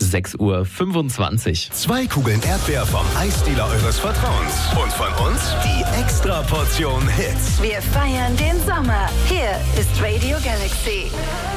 6:25 Uhr. 2 Kugeln Erdbeer vom Eisdealer eures Vertrauens. Und von uns die Extra-Portion Hits. Wir feiern den Sommer. Hier ist Radio Galaxy.